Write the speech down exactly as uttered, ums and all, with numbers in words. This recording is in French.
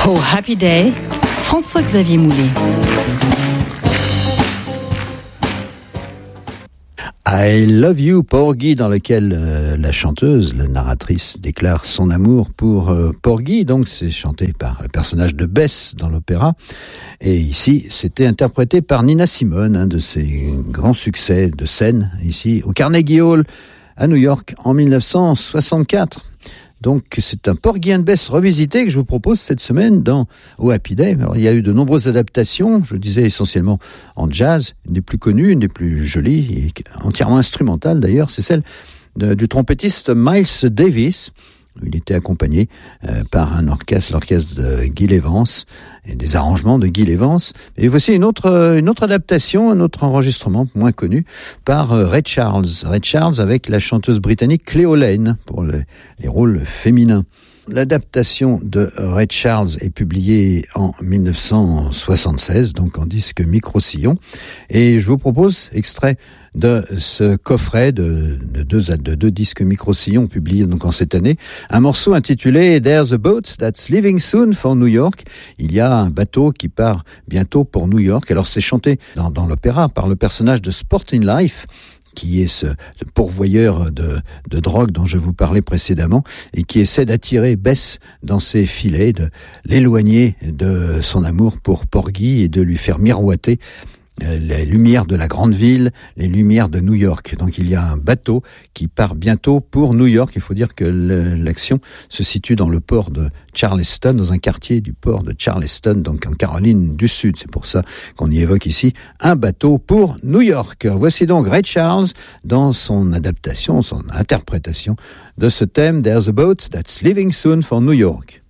Oh Happy Day, François-Xavier Moulet. I Love You, Porgy, dans lequel euh, la chanteuse, la narratrice, déclare son amour pour euh, Porgy. Donc c'est chanté par le personnage de Bess dans l'opéra. Et ici, c'était interprété par Nina Simone, un de ses grands succès de scène, ici au Carnegie Hall à New York en dix-neuf cent soixante-quatre. Donc c'est un Porgy and Bess revisité que je vous propose cette semaine dans au Happy Day. Alors il y a eu de nombreuses adaptations, je disais essentiellement en jazz, une des plus connues, une des plus jolies, et entièrement instrumentale d'ailleurs, c'est celle de, du trompettiste Miles Davis. Il était accompagné euh, par un orchestre, l'orchestre de Gil Evans, et des arrangements de Gil Evans. Et voici une autre, euh, une autre adaptation, un autre enregistrement moins connu, par euh, Ray Charles. Ray Charles avec la chanteuse britannique Cleo Lane pour les, les rôles féminins. L'adaptation de Ray Charles est publiée en dix-neuf cent soixante-seize, donc en disque micro-sillon. Et je vous propose, extrait de ce coffret de, de, deux, de deux disques micro-sillons publiés donc en cette année, un morceau intitulé There's a boat that's leaving soon for New York. Il y a un bateau qui part bientôt pour New York. Alors c'est chanté dans, dans l'opéra par le personnage de Sporting Life, qui est ce pourvoyeur de, de drogue dont je vous parlais précédemment et qui essaie d'attirer Bess dans ses filets, de l'éloigner de son amour pour Porgy et de lui faire miroiter les lumières de la grande ville, les lumières de New York. Donc il y a un bateau qui part bientôt pour New York. Il faut dire que le, l'action se situe dans le port de Charleston, dans un quartier du port de Charleston, donc en Caroline du Sud. C'est pour ça qu'on y évoque ici un bateau pour New York. Voici donc Ray Charles dans son adaptation, son interprétation de ce thème There's a boat that's leaving soon for New York.